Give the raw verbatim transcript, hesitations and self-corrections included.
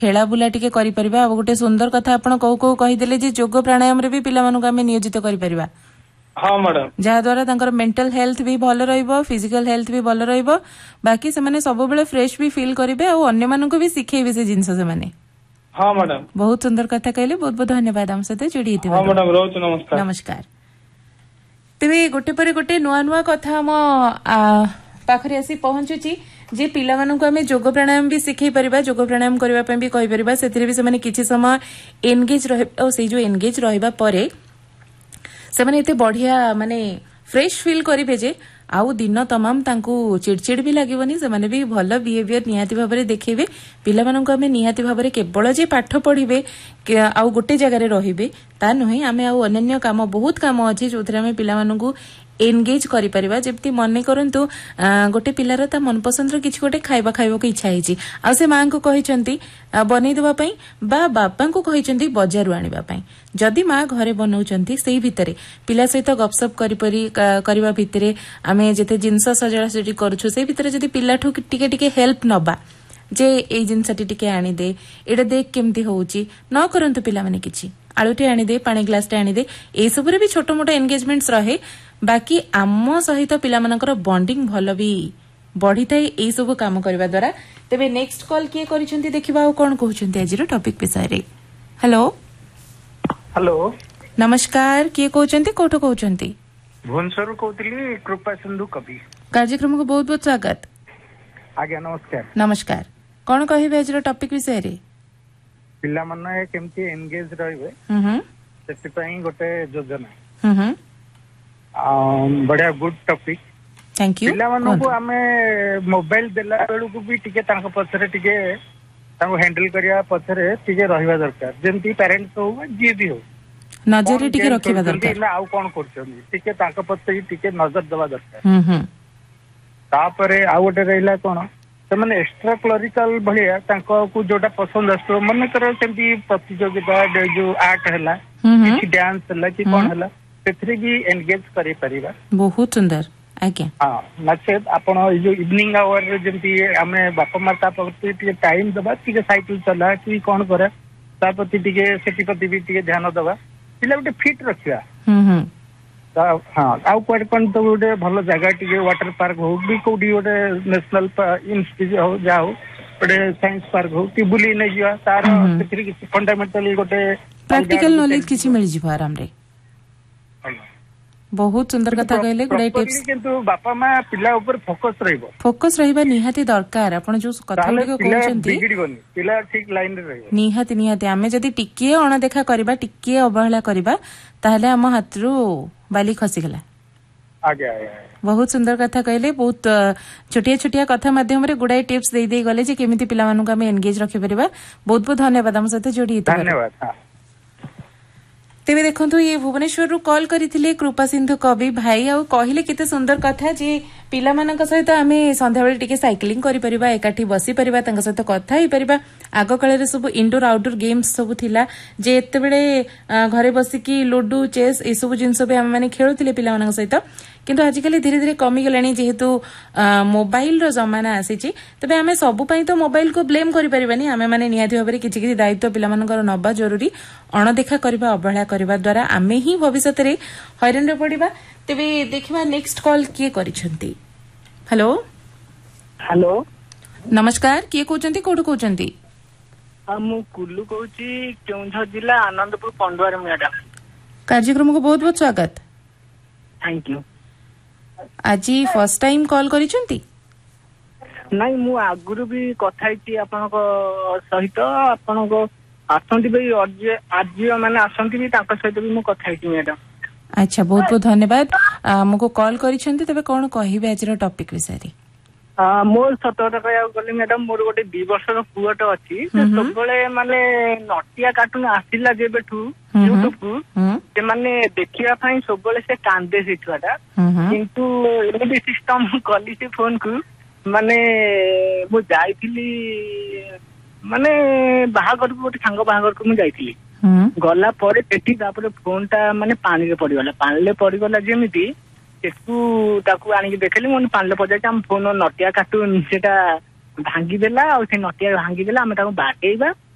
खेला बुला टिके करि परिबा। गोटे सुंदर कथा आपण कहू कहू कहिदेले जे योग प्राणायाम रे भी पिला मानू आमे नियोजित करि परिबा। हाँ मैडम, जहा द्वारा तांकर मेंटल हेल्थ भी भल रहइबो, फिजिकल हेल्थ भी भल रहइबो, बाकी से माने सब बेले फ्रेश भी फील करिवे और अन्य मानू को भी सिखेइबे से जिंस से माने। हाँ मैडम, बहुत सुंदर कथा कहले, बहुत बहुत धन्यवाद हम सते जोड़ी हेतिबा। हाँ मैडम, रोज नमस्कार। नमस्कार। तेबे गोटे पर गोटे नुआ नुआ कथा हम पाखरे आसी पहुंचुची जे पिला मानू को आमे योग प्राणायाम भी सिखै परिबा, योग प्राणायाम करबा पे भी कहि परिबा, सेथिरे भी से माने किछि समय एंगेज रहे और से जो एंगेज रहबा परे से माने एते बढ़िया माने फ्रेश फील करिवे जे आउ दिन तमाम तांकू चिड़चिड़ भी लागबनी, से माने भी भल बिहेवियर निहाती भाबरे देखैबे। पिला मानू को आमे निहाती भाबरे केवल जे पाठ पढिबे आउ गोटे जगह रे रहिबे ता नहे, आमे आउ अन्य काम बहुत काम अछि जोथरे आमे पिला मानू को एंगेज करि परिबा। जेमति मने करंतु गोटे पिलार ता मन पसंद रो किछि गोटे खाइबा खाइबो के इच्छा हिची आ से मां को कहिचंती बनै देबा पई बा बापा को कहिचंती बजारु आनिबा पई। जदि मां घरे बनौचंती सेही भितरे पिला सहित गपसप करि परि करबा भितरे आमे जेते जिंस सजड़ा सजड़ी करूछु सेही भितरे जदि पिला ठु टिके टिके हेल्प नबा जे ए जिंसटी टिके आनी दे, एडा देख केमती होउची, न करंतु पिला माने किछि आलुटे आनी दे, पानी ग्लास टे आनी दे, ए सबरे भी छोटो मोटो एंगेजमेंट्स रहे। बाकी आम सहित पिला मानकर बॉन्डिंग भल भी बढ़ी थाए एई सब काम करबा द्वारा। तेबे नेक्स्ट कॉल किए करिसेंती देखिबा आ कोन कहउचंती आजिरो टॉपिक विषय रे। हेलो हेलो नमस्कार, किए कहउचंती, कोठो कहउचंती? भुवनेश्वर कहउतली कृपा सिंधु कवि। कार्यक्रम को बहुत बहुत स्वागत। आज्ञा नमस्कार। नमस्कार, कोन कहिबे आजिरो टॉपिक विषय रे? पिला माने केमती एंगेज रहबे हम्म सेति पई गोटे योजना। हम्म बढ़िया गुड टॉपिक। Thank you. पिला मानू को आमे मोबाइल देला बेलू को भी टिके तांको पछरे टिके तांको हैंडल करिया पछरे टिके रहिबा दरकार। जेमती पेरेंट्स हो जी भी हो नजर टिके रखिबा दरकार। ना आउ कोन करछन टिके तांको पछरे टिके नजर देबा दरकार। हम्म तापरे आउ गोटे रहिला कोन से माने एक्स्ट्रा क्लरिकल भलिया तांको को जोटा पसंद आस्तो मन कर सेमती प्रतियोगिता जो आर्ट हला कि डांस हला कि कोन हला सेथरे भी एंगेज करि परिबा। बहुत सुंदर। आज्ञा हाँ नचेत आपण जो इवनिंग आवर रे जेमती आमे बापा माता प्रति टिके टाइम दबा टिके साइकिल चला कि कोन करे ता प्रति टिके सेति प्रति भी टिके ध्यान दबा पिला गोटे फिट रखिया। हम्म हाँ आउ कोन कोन तो गोटे भलो जगह टिके वाटर पार्क हो भी कोडी गोटे नेशनल इंस्टीट्यूट हो जाओ गोटे साइंस पार्क हो कि बुली नै जिया तार सेति कि फंडामेंटली गोटे प्रैक्टिकल नॉलेज किछि मिल जिवो आराम रे। बहुत सुंदर कथा कहले, गुडे टिप्स। किंतु बापा मां पिला ऊपर फोकस रहइबो, फोकस रहिबा निहाती दरकार। आपण जो कथा को कहउचंती पिला ठीक लाइन रे रहइबो निहाती निहाती। आमे जदी टिके अणदेखा करबा, टिके अवहेला करबा, ताहले हम हातरू बाली खसी गला। आगे आगे बहुत सुंदर कथा कहले, बहुत छोटिया छोटिया कथा माध्यम रे गुडे टिप्स देई देई गले जे केमिति पिला मानु का हम एंगेज रखि परिबा। बहुत बहुत धन्यवाद हम साथे जोडी हेतु। धन्यवाद। हां तेबे देखंतु ये भुवनेश्वर रु कॉल करिथिले कृपा सिंधु कवि भाई आ कहिले केते सुंदर कथा जे पिला मानक सहित आमे संध्या बेले टिके साइक्लिंग करि परिबा, एकाठी बसी परिबा, तांका सहित कथा ही परिबा। आगो काले रे सब इंडोर आउटडोर गेम्स सब थिला जे एते बेले घरे बसी की लूडो चेस ए सब जिंस बे आमे माने खेलुथिले पिला मानक सहित। किंतु आजिकली धीरे धीरे कमी गलानी जेहेतु मोबाइल रो जमाना आसीची। तबे आमे सबु पई तो मोबाइल को ब्लेम करि परिबानी, आमे माने निहाती भाबरे किछि किछि दायित्व पिला मानकर नबा जरूरी। अणदेखा करबा, अवहेला करबा द्वारा आमे ही भविष्यत रे हैरान रे पडिबा। तबे देखिबा नेक्स्ट कॉल किए करिसंती। हेलो हेलो नमस्कार, किए कहउचंती, कोठो कहउचंती? हम कुल्लू कहउची, केउंझर जिला आनंदपुर पंडुआर मैडम। कार्यक्रम को बहुत बहुत स्वागत। Thank you. आजी फर्स्ट टाइम कॉल करिसंती? नहीं मु आगुरु भी कथा हिची आपनक सहित आपनक आसंती भी आज माने आसंती भी तांका सहित भी मु कथा हिची मैडम। अच्छा बहुत बहुत धन्यवाद। हमको कॉल करिसंती, तबे कोन कहिबे आजिरो टॉपिक विषय रे? आ मोर सतता कहया गली मैडम, मोर गोटे दो वर्षर पुआटे अछि, से सबले माने नटिया कार्टून आसिला जेबेठू यूट्यूब को से माने देखिया फाई सबले से कांदे से छुआटा। किंतु एमडी सिस्टम कली से फोन को माने मु जाईथिली माने बाहागर को गोटे सांग बाहागर को मु जाईथिली। गला परे पेटी तापरे फोन टा माने पानी रे पड़ी गला, पानी रे पड़ी गला जेमिति सेटू ताकू आनी देखली मन पानी पड़ जाए। फोन नटिया कार्टून सेटा भांगी देला और से नटिया भांगी देला, आमे ताकू बाटेइबा